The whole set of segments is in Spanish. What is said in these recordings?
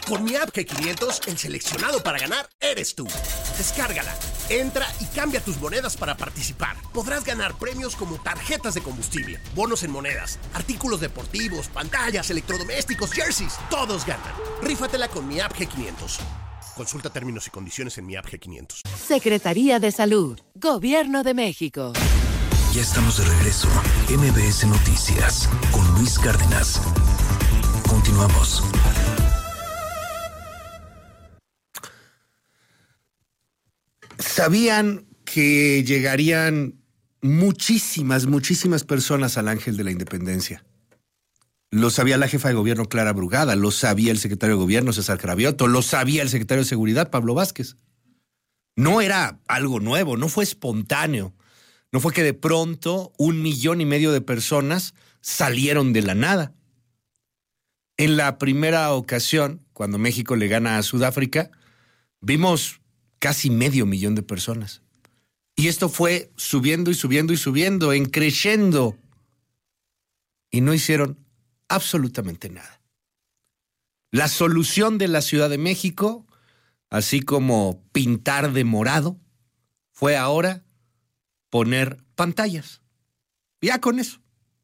Con mi app G500, el seleccionado para ganar eres tú. Descárgala, entra y cambia tus monedas para participar. Podrás ganar premios como tarjetas de combustible, bonos en monedas, artículos deportivos, pantallas, electrodomésticos, jerseys. Todos ganan. Rífatela con mi app G500. Consulta términos y condiciones en mi app G500. Secretaría de Salud, Gobierno de México. Ya estamos de regreso. MBS Noticias con Luis Cárdenas. Continuamos. ¿Sabían que llegarían muchísimas personas al Ángel de la Independencia? Lo sabía la jefa de gobierno Clara Brugada, lo sabía el secretario de gobierno César Cravioto, lo sabía el secretario de Seguridad Pablo Vázquez. No era algo nuevo, no fue espontáneo. No fue que de pronto 1,5 millones de personas salieron de la nada. En la primera ocasión, cuando México le gana a Sudáfrica, vimos casi 500,000 de personas. Y esto fue subiendo y subiendo y subiendo, en crescendo. Y no hicieron absolutamente nada. La solución de la Ciudad de México, así como pintar de morado, fue ahora poner pantallas. Ya con eso.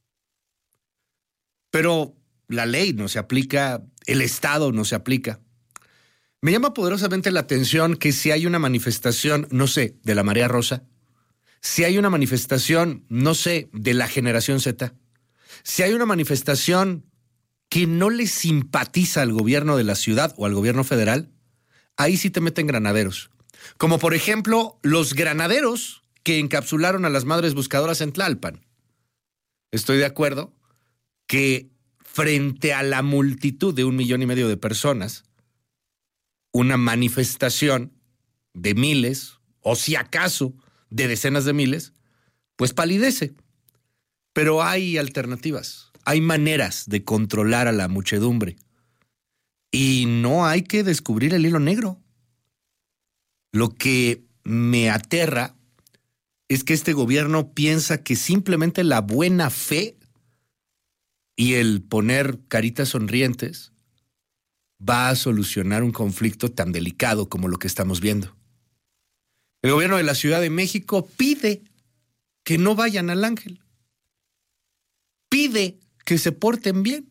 Pero la ley no se aplica, el Estado no se aplica. Me llama poderosamente la atención que si hay una manifestación, no sé, de la Marea Rosa, si hay una manifestación, no sé, de la Generación Z, si hay una manifestación que no le simpatiza al gobierno de la ciudad o al gobierno federal, ahí sí te meten granaderos. Como por ejemplo, los granaderos que encapsularon a las madres buscadoras en Tlalpan. Estoy de acuerdo que frente a la multitud de 1,5 millones de personas, una manifestación de miles, o si acaso de decenas de miles, pues palidece. Pero hay alternativas, hay maneras de controlar a la muchedumbre. Y no hay que descubrir el hilo negro. Lo que me aterra es que este gobierno piensa que simplemente la buena fe y el poner caritas sonrientes va a solucionar un conflicto tan delicado como lo que estamos viendo. El gobierno de la Ciudad de México pide que no vayan al Ángel. Pide que se porten bien.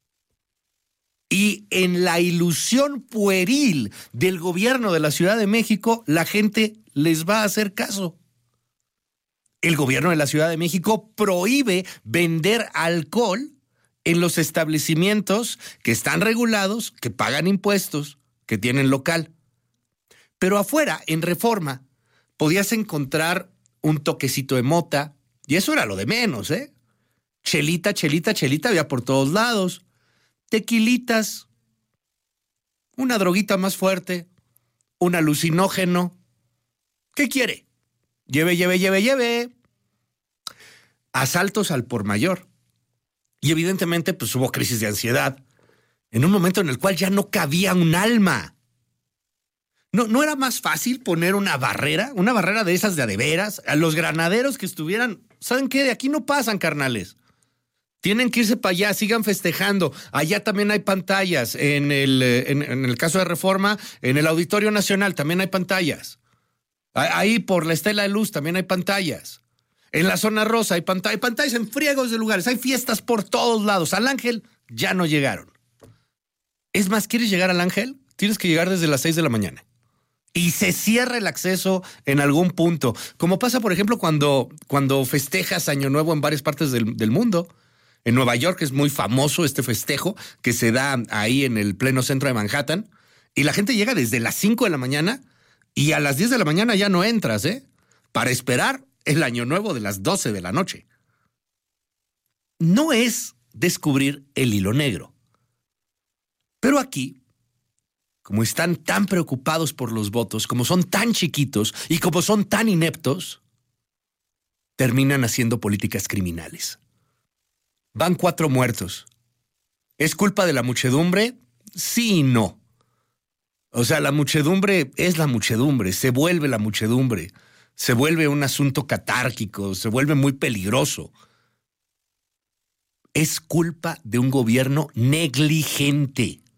Y en la ilusión pueril del gobierno de la Ciudad de México, la gente les va a hacer caso. El gobierno de la Ciudad de México prohíbe vender alcohol en los establecimientos que están regulados, que pagan impuestos, que tienen local. Pero afuera, en Reforma, podías encontrar un toquecito de mota, y eso era lo de menos, ¿eh? Chelita había por todos lados. Tequilitas, una droguita más fuerte, un alucinógeno. ¿Qué quiere? Lleve. Asaltos al por mayor. Y evidentemente pues hubo crisis de ansiedad en un momento en el cual ya no cabía un alma. ¿No era más fácil poner una barrera de esas de a veras? A los granaderos que estuvieran, ¿saben qué? De aquí no pasan, carnales. Tienen que irse para allá, sigan festejando. Allá también hay pantallas. En el caso de Reforma, en el Auditorio Nacional también hay pantallas. Ahí por la Estela de Luz también hay pantallas. En la zona rosa hay pantallas en friegos de lugares. Hay fiestas por todos lados. Al Ángel ya no llegaron. Es más, ¿quieres llegar al Ángel? Tienes que llegar desde las 6 de la mañana. Y se cierra el acceso en algún punto. Como pasa, por ejemplo, cuando festejas Año Nuevo en varias partes del mundo. En Nueva York es muy famoso este festejo que se da ahí en el pleno centro de Manhattan. Y la gente llega desde las 5 de la mañana y a las 10 de la mañana ya no entras, para esperar el Año Nuevo de las 12 de la noche. No es descubrir el hilo negro. Pero aquí, como están tan preocupados por los votos, como son tan chiquitos y como son tan ineptos, terminan haciendo políticas criminales. Van 4 muertos. ¿Es culpa de la muchedumbre? Sí y no. O sea, la muchedumbre es la muchedumbre, se vuelve la muchedumbre, se vuelve un asunto catárquico, se vuelve muy peligroso. Es culpa de un gobierno negligente.